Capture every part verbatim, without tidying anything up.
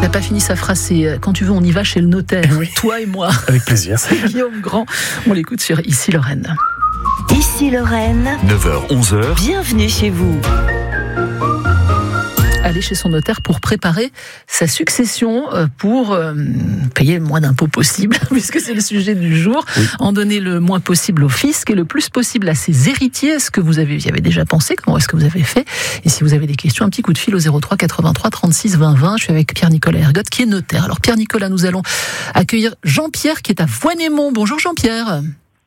n'a pas fini sa phrase, c'est quand tu veux, on y va chez le notaire. Oui. Toi et moi. Avec plaisir. C'est Guillaume Grand. On l'écoute sur Ici Lorraine. Ici Lorraine. neuf heures, onze heures. Bienvenue chez vous. Aller chez son notaire pour préparer sa succession, pour euh, payer le moins d'impôts possible, puisque c'est le sujet du jour, oui. En donner le moins possible au fisc et le plus possible à ses héritiers. Est-ce que vous avez, y avez déjà pensé? Comment est-ce que vous avez fait? Et si vous avez des questions, un petit coup de fil au zéro trois quatre-vingt-trois trente-six vingt vingt. Je suis avec Pierre-Nicolas Ergotte, qui est notaire. Alors Pierre-Nicolas, nous allons accueillir Jean-Pierre, qui est à Voix-Némont. Bonjour Jean-Pierre.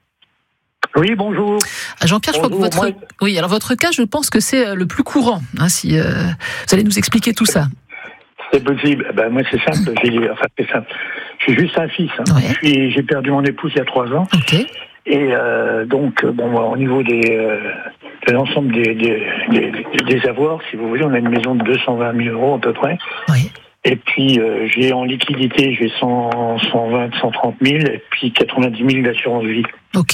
Oui, bonjour. Jean-Pierre, je crois que bonjour, votre, moi... oui, alors votre cas, je pense que c'est le plus courant. Hein, si euh, vous allez nous expliquer tout ça. C'est possible. Ben moi, c'est simple. J'ai, enfin, c'est simple. J'ai juste un fils. Hein. Ouais. Puis, j'ai perdu mon épouse il y a trois ans. Okay. Et euh, donc, bon, au niveau des, euh, de l'ensemble des, des, des, des avoirs, si vous voulez, on a une maison de deux cent vingt mille euros à peu près. Oui. Et puis, euh, j'ai en liquidité, j'ai cent, cent vingt, cent trente mille, et puis quatre-vingt-dix mille d'assurance vie. Ok.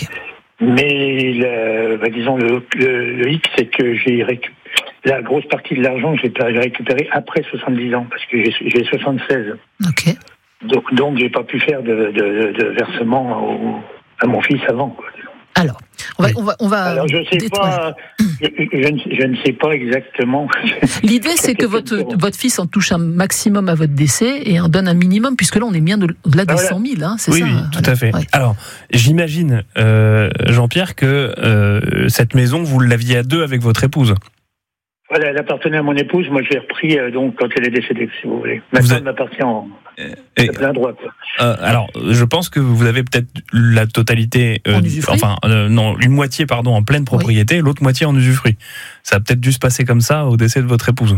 Mais, le, bah, disons, le, le, le hic, c'est que j'ai récupéré la grosse partie de l'argent, j'ai récupéré après soixante-dix ans, parce que j'ai, j'ai soixante-seize. Ok. Donc, donc, j'ai pas pu faire de, de, de versement au, à mon fils avant, quoi. Alors, on va, on va, on va. Alors, je sais pas, je, je, ne, je ne sais pas exactement. L'idée, c'est que votre, votre fils en touche un maximum à votre décès et en donne un minimum, puisque là, on est bien de, au-delà des voilà. cent mille, hein, c'est oui, ça? Oui, hein, tout voilà. à fait. Ouais. Alors, j'imagine, euh, Jean-Pierre, que euh, cette maison, vous l'aviez à deux avec votre épouse. Voilà, elle appartenait à mon épouse. Moi, je l'ai repris euh, donc quand elle est décédée, si vous voulez. Maintenant, vous elle m'appartient en et, plein droit. Quoi. Euh, alors, je pense que vous avez peut-être la totalité, euh, enfin, euh, non, une moitié, pardon, en pleine propriété, oui. L'autre moitié en usufruit. Ça a peut-être dû se passer comme ça au décès de votre épouse.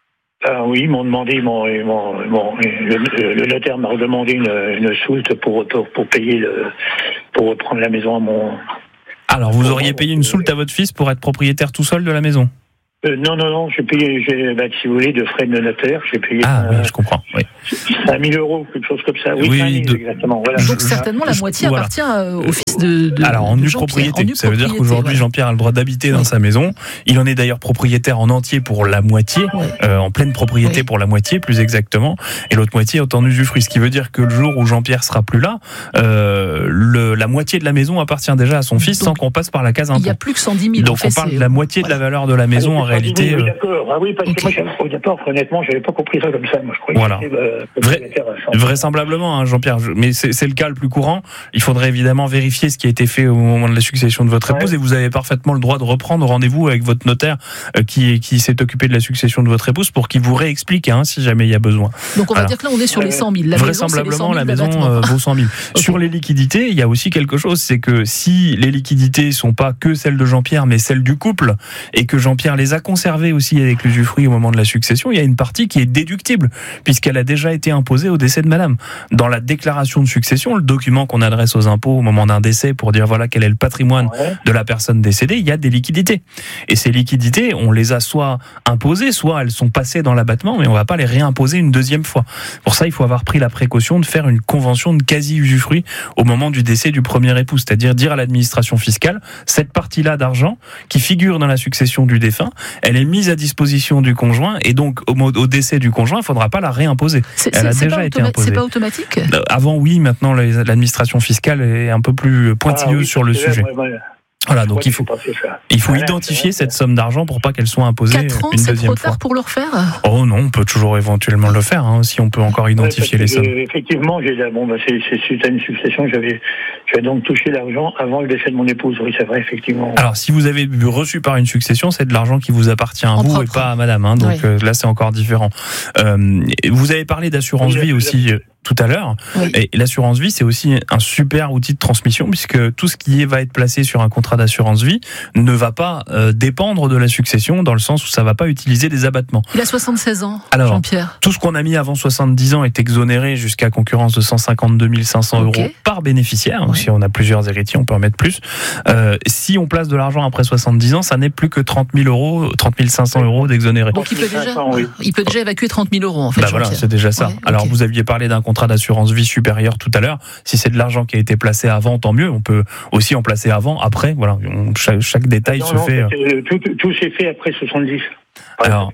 Ah oui, ils m'ont demandé, ils m'ont, ils m'ont, ils m'ont, le, le notaire m'a redemandé une, une soulte pour, pour pour payer le, pour reprendre la maison à mon. Alors, vous auriez payé une soulte à votre fils pour être propriétaire tout seul de la maison? Euh, non, non, non, j'ai payé, j'ai, bah, si vous voulez, de frais de notaire, j'ai payé. Ah, euh, oui, je comprends, oui. cinq mille euros, quelque chose comme ça. Oui, oui cinq mille, de... exactement. Voilà. Donc, certainement, la moitié voilà. appartient au fils de, de Alors, en de nue propriété. En ça veut dire qu'aujourd'hui, ouais. Jean-Pierre a le droit d'habiter oui. dans sa maison. Il en est d'ailleurs propriétaire en entier pour la moitié, ouais. euh, en pleine propriété oui. pour la moitié, plus exactement. Et l'autre moitié est en usufruit. Ce qui veut dire que le jour où Jean-Pierre sera plus là, euh, le, la moitié de la maison appartient déjà à son fils. Donc, sans qu'on passe par la case impôt. Il n'y a plus que cent dix mille. Donc, on parle de la moitié voilà. de la valeur de la maison en réalité. Oui, d'accord. Ah oui, parce okay. que moi, j'avais, au départ, honnêtement, j'avais pas compris ça comme ça. Moi, je croyais voilà. que c'était, euh, Vrai, vraisemblablement, hein, Jean-Pierre, je, mais c'est, c'est le cas le plus courant. Il faudrait évidemment vérifier ce qui a été fait au moment de la succession de votre épouse, ouais. et vous avez parfaitement le droit de reprendre rendez-vous avec votre notaire euh, qui, qui s'est occupé de la succession de votre épouse pour qu'il vous réexplique hein, si jamais il y a besoin. Donc on va Alors, dire que là, on est sur les cent mille. La vraisemblablement, maison, la maison euh, vaut cent mille. Okay. Sur les liquidités, il y a aussi quelque chose, c'est que si les liquidités sont pas que celles de Jean-Pierre, mais celles du couple, et que Jean-Pierre les a conservées aussi avec l'usufruit au moment de la succession, il y a une partie qui est déductible, puisqu'elle a déjà été imposée au décès de madame. Dans la déclaration de succession, le document qu'on adresse aux impôts au moment d'un décès pour dire voilà quel est le patrimoine ouais. de la personne décédée, il y a des liquidités. Et ces liquidités, on les a soit imposées, soit elles sont passées dans l'abattement, mais on ne va pas les réimposer une deuxième fois. Pour ça, il faut avoir pris la précaution de faire une convention de quasi-usufruit au moment du décès du premier époux, c'est-à-dire dire à l'administration fiscale, cette partie-là d'argent qui figure dans la succession du défunt, elle est mise à disposition du conjoint, et donc au, au décès du conjoint, il ne faudra pas la réimposer. C'est, elle c'est, a déjà été imposée. C'est pas automatique ? Avant, oui. Maintenant, l'administration fiscale est un peu plus pointilleuse ah, oui, sur le sujet. Vrai, vrai. Voilà, donc il faut, il faut voilà, identifier cette somme d'argent pour pas qu'elle soit imposée une deuxième fois. quatre ans, c'est trop tard pour le refaire ? Oh non, on peut toujours éventuellement le faire, hein, si on peut encore identifier ouais, les sommes. Effectivement, j'ai, bon, bah, c'est, c'est suite à une succession, j'avais, j'avais donc touché l'argent avant le décès de mon épouse. Oui, c'est vrai, effectivement. Alors, si vous avez reçu par une succession, c'est de l'argent qui vous appartient à en vous propre. Et pas à madame. Hein, donc oui. euh, là, c'est encore différent. Euh, vous avez parlé d'assurance oui, vie aussi. Euh, tout à l'heure. Oui. Et l'assurance vie, c'est aussi un super outil de transmission puisque tout ce qui va être placé sur un contrat d'assurance vie ne va pas euh, dépendre de la succession dans le sens où ça ne va pas utiliser des abattements. Il a soixante-seize ans, Alors, Jean-Pierre. Tout ce qu'on a mis avant soixante-dix ans est exonéré jusqu'à concurrence de cent cinquante-deux mille cinq cents okay. euros par bénéficiaire. Oui. Si on a plusieurs héritiers, on peut en mettre plus. Euh, si on place de l'argent après soixante-dix ans, ça n'est plus que trente mille euros, trente mille cinq cents euros d'exonéré. Donc il peut déjà, oui. il peut déjà évacuer trente mille euros en fait. Bah voilà, c'est déjà ça. Ouais, Alors okay. vous aviez parlé d'un contrat d'assurance vie supérieur tout à l'heure. Si c'est de l'argent qui a été placé avant, tant mieux. On peut aussi en placer avant, après. Voilà, on, chaque, chaque détail non, se non, fait. Tout, tout, tout s'est fait après soixante-dix. Alors.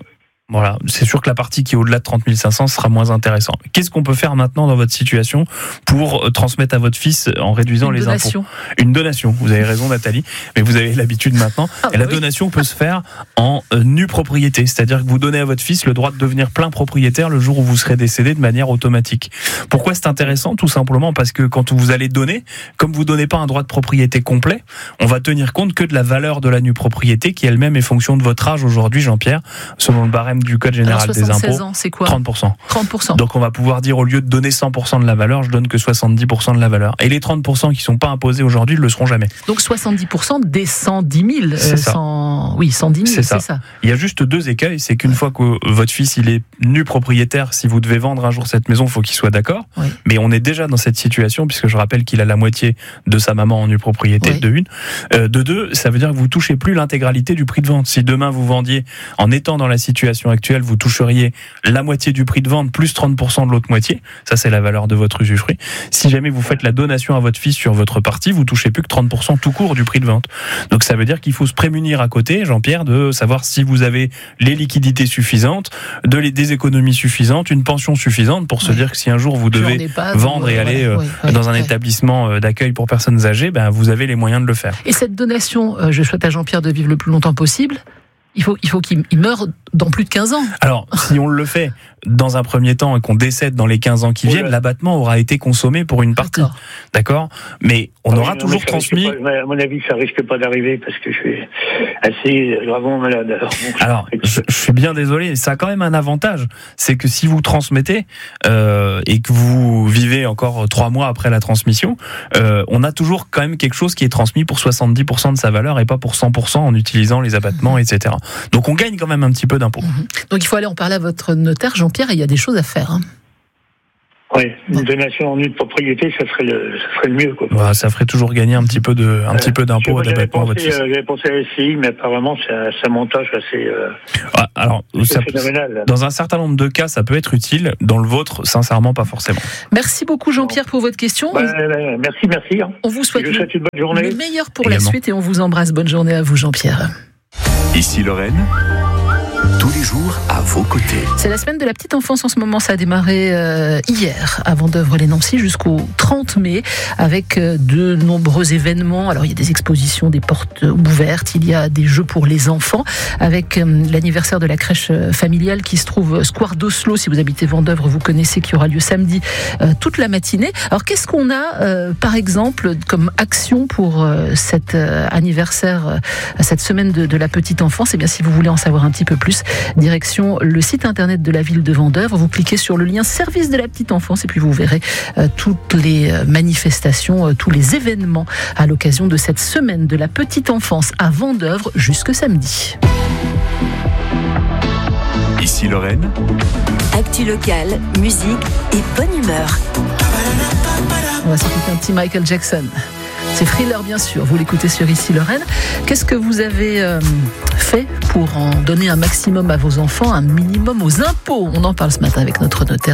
Voilà, c'est sûr que la partie qui est au-delà de trente mille cinq cents sera moins intéressante. Qu'est-ce qu'on peut faire maintenant dans votre situation pour transmettre à votre fils en réduisant Une les donation. impôts ? Une donation. Vous avez raison, Nathalie, mais vous avez l'habitude maintenant. Ah, et la bah oui. donation peut se faire en euh, nue propriété, c'est-à-dire que vous donnez à votre fils le droit de devenir plein propriétaire le jour où vous serez décédé de manière automatique. Pourquoi c'est intéressant ? Tout simplement parce que quand vous allez donner, comme vous donnez pas un droit de propriété complet, on va tenir compte que de la valeur de la nue propriété qui elle-même est fonction de votre âge aujourd'hui, Jean-Pierre, selon le barème du Code général Alors, des soixante-seize impôts. ans, c'est quoi ? trente pour cent. trente pour cent. Donc on va pouvoir dire au lieu de donner cent pour cent de la valeur, je donne que soixante-dix pour cent de la valeur. Et les trente pour cent qui sont pas imposés aujourd'hui, ils le seront jamais. Donc soixante-dix pour cent des cent dix mille. C'est ça. cent... Oui, cent dix mille, C'est c'est ça. ça. Il y a juste deux écueils, c'est qu'une fois que votre fils il est nu propriétaire, si vous devez vendre un jour cette maison, il faut qu'il soit d'accord. Oui. Mais on est déjà dans cette situation, puisque je rappelle qu'il a la moitié de sa maman en nue propriété, Oui. de une. Euh, de deux, ça veut dire que vous touchez plus l'intégralité du prix de vente. Si demain vous vendiez, en étant dans la situation actuelle, vous toucheriez la moitié du prix de vente plus trente pour cent de l'autre moitié, ça c'est la valeur de votre usufruit. Si jamais vous faites la donation à votre fils sur votre partie, vous touchez plus que trente pour cent tout court du prix de vente. Donc ça veut dire qu'il faut se prémunir à côté, Jean-Pierre, de savoir si vous avez les liquidités suffisantes, de les, des économies suffisantes, une pension suffisante pour se Oui. dire que si un jour vous Plus on devez n'est pas, vendre vous, et euh, aller voilà. euh, Oui, oui, dans un oui. établissement euh, d'accueil pour personnes âgées, ben vous avez les moyens de le faire. Et cette donation, euh, je souhaite à Jean-Pierre de vivre le plus longtemps possible. Il faut, il faut qu'il il meure dans plus de quinze ans. Alors, si on le fait dans un premier temps et qu'on décède dans les quinze ans qui Oui, viennent, ouais. l'abattement aura été consommé pour une partie. D'accord. D'accord ? Mais on Ah oui, aura non, toujours mais ça risque transmis... pas- à mon avis, ça risque pas d'arriver parce que je suis assez gravement malade. Alors, bon, Alors, je, je suis bien désolé, ça a quand même un avantage, c'est que si vous transmettez euh, et que vous vivez encore trois mois après la transmission, euh, on a toujours quand même quelque chose qui est transmis pour soixante-dix pour cent de sa valeur et pas pour cent pour cent en utilisant les abattements, et cetera. Donc on gagne quand même un petit peu d'impôts. Donc il faut aller en parler à votre notaire, Jean-Pierre, et il y a des choses à faire. Hein. oui, une donation en nue de propriété, ça serait le, ça serait le mieux, quoi. Voilà, ça ferait toujours gagner un petit peu de, un petit peu d'impôts, Moi, J'avais d'abattements à votre pensé, fils. euh, j'avais pensé à la S C I, mais apparemment, ça, ça montage assez, euh, Ah, alors, ça, c'est phénoménal. dans un certain nombre de cas, ça peut être utile. Dans le vôtre, sincèrement, pas forcément. Merci beaucoup, Jean-Pierre, pour votre question. Bah, euh, merci, merci. Hein. On vous souhaite Je vous le, souhaite une bonne journée. le meilleur pour Également. la suite et on vous embrasse. Bonne journée à vous, Jean-Pierre. Ici Lorraine, tous les jours à vos côtés. C'est la semaine de la petite enfance en ce moment. Ça a démarré euh, hier à Vendeuvre-les-Nancy jusqu'au trente mai avec euh, de nombreux événements. Alors il y a des expositions, des portes ouvertes, il y a des jeux pour les enfants avec euh, l'anniversaire de la crèche euh, familiale qui se trouve Square d'Oslo. Si vous habitez Vendeuvre, vous connaissez, qui aura lieu samedi euh, toute la matinée. Alors qu'est-ce qu'on a euh, par exemple comme action pour euh, cet euh, anniversaire, euh, cette semaine de, de la petite enfance? Eh bien si vous voulez en savoir un petit peu plus, direction le site internet de la ville de Vendeuvre. Vous cliquez sur le lien service de la petite enfance et puis vous verrez euh, toutes les manifestations, euh, tous les événements à l'occasion de cette semaine de la petite enfance à Vendeuvre jusque samedi. Ici Lorraine, Actu locale, musique et bonne humeur. On va s'écouter un petit Michael Jackson. C'est Thriller, bien sûr. Vous l'écoutez sur Ici Lorraine. Qu'est-ce que vous avez euh, fait pour en donner un maximum à vos enfants, un minimum aux impôts? On en parle ce matin avec notre notaire